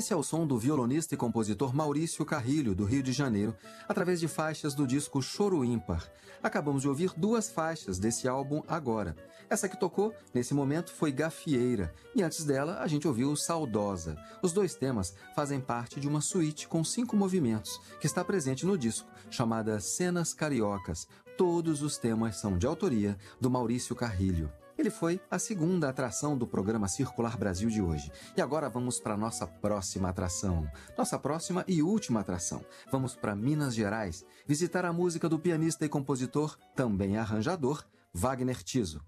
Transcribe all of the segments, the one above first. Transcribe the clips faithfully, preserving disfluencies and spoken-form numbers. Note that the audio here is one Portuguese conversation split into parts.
Esse é o som do violonista e compositor Maurício Carrilho, do Rio de Janeiro, através de faixas do disco Choro Ímpar. Acabamos de ouvir duas faixas desse álbum agora. Essa que tocou, nesse momento, foi Gafieira, e antes dela a gente ouviu Saudosa. Os dois temas fazem parte de uma suíte com cinco movimentos, que está presente no disco, chamada Cenas Cariocas. Todos os temas são de autoria do Maurício Carrilho. Ele foi a segunda atração do programa Circular Brasil de hoje. E agora vamos para a nossa próxima atração. Nossa próxima e última atração. Vamos para Minas Gerais, visitar a música do pianista e compositor, também arranjador, Wagner Tiso.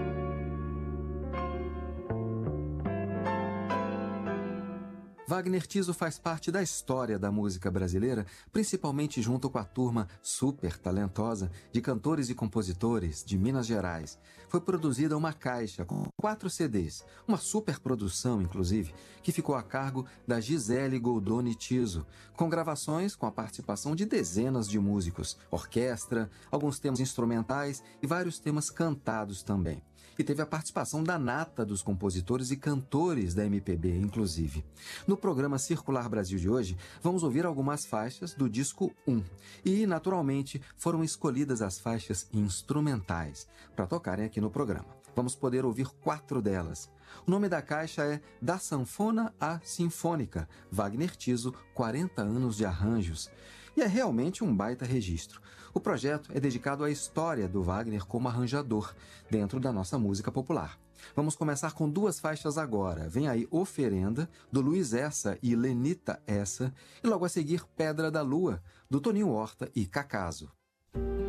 Wagner Tiso faz parte da história da música brasileira, principalmente junto com a turma super talentosa de cantores e compositores de Minas Gerais. Foi produzida uma caixa com quatro C Ds, uma super produção, inclusive, que ficou a cargo da Gisele Goldoni Tiso, com gravações com a participação de dezenas de músicos, orquestra, alguns temas instrumentais e vários temas cantados também. E teve a participação da nata dos compositores e cantores da M P B, inclusive. No programa Circular Brasil de hoje, vamos ouvir algumas faixas do disco um. E, naturalmente, foram escolhidas as faixas instrumentais para tocarem aqui no programa. Vamos poder ouvir quatro delas. O nome da caixa é Da Sanfona à Sinfônica, Wagner Tiso, quarenta anos de arranjos. E é realmente um baita registro. O projeto é dedicado à história do Wagner como arranjador, dentro da nossa música popular. Vamos começar com duas faixas agora. Vem aí Oferenda, do Luiz Essa e Lenita Essa, e logo a seguir Pedra da Lua, do Toninho Horta e Cacaso.